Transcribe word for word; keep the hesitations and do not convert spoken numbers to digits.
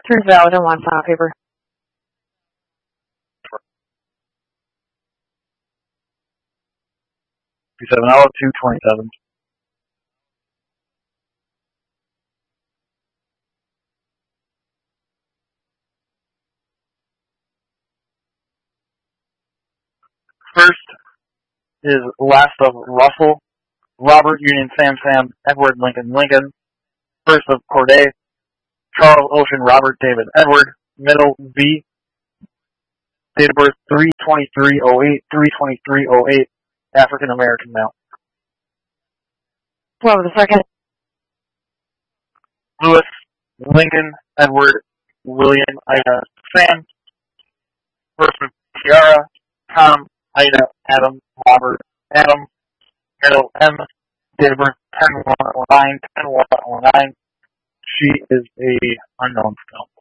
Turns valid on one file paper. fifty-seven oh two twenty-seven. First is last of Russell, Robert Union Sam Sam, Edward Lincoln Lincoln. First of Corday, Charles Ocean Robert David Edward. Middle V. Date of birth three twenty-three oh eight, three twenty-three oh eight. African American male. Twelve the second. Lewis, Lincoln, Edward, William, Ida, Sam. First of Kiara, Tom, Ida, Adam, Robert, Adam. Middle M. Date of birth ten one oh nine, ten one oh nine. She is a unknown still.